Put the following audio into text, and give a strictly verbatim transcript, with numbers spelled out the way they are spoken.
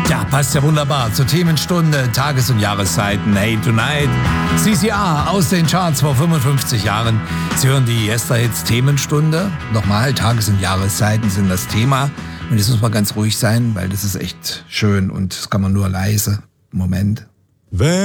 Ja, passt ja wunderbar zur Themenstunde, Tages- und Jahreszeiten. Hey Tonight, C C R aus den Charts vor fünfundfünfzig Jahren. Sie hören die Yester-Hits Themenstunde. Nochmal, Tages- und Jahreszeiten sind das Thema. Und jetzt muss man ganz ruhig sein, weil das ist echt schön und das kann man nur leise. Moment. Wenn